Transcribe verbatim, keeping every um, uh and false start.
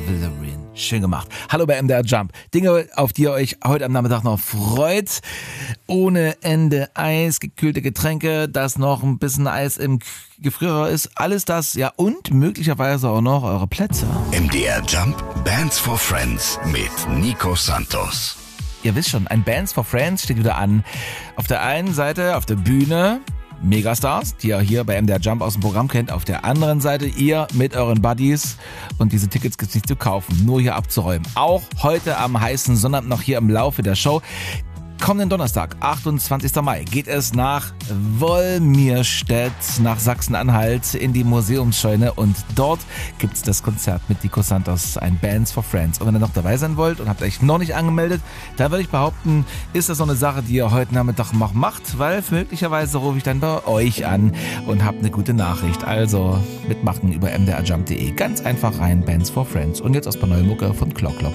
Avril. Schön gemacht. Hallo bei M D R Jump. Dinge, auf die ihr euch heute am Nachmittag noch freut. Ohne Ende Eis, gekühlte Getränke, dass noch ein bisschen Eis im Gefrierer ist. Alles das, ja, und möglicherweise auch noch eure Plätze. M D R Jump Bands for Friends mit Nico Santos. Ihr wisst schon, ein Bands for Friends steht wieder an. Auf der einen Seite, auf der Bühne, Megastars, die ihr hier bei M D R Jump aus dem Programm kennt. Auf der anderen Seite ihr mit euren Buddies. Und diese Tickets gibt's nicht zu kaufen, nur hier abzuräumen. Auch heute am heißen Sonnabend noch hier im Laufe der Show. Kommenden Donnerstag, achtundzwanzigster Mai, geht es nach Wolmirstedt, nach Sachsen-Anhalt in die Museumsscheune und dort gibt's das Konzert mit Nico Santos, ein Bands for Friends. Und wenn ihr noch dabei sein wollt und habt euch noch nicht angemeldet, dann würde ich behaupten, ist das so eine Sache, die ihr heute Nachmittag noch macht, weil möglicherweise rufe ich dann bei euch an und habt eine gute Nachricht. Also mitmachen über m d r jump punkt d e. Ganz einfach rein, Bands for Friends. Und jetzt aus paar neue Mucke von Clock Clock.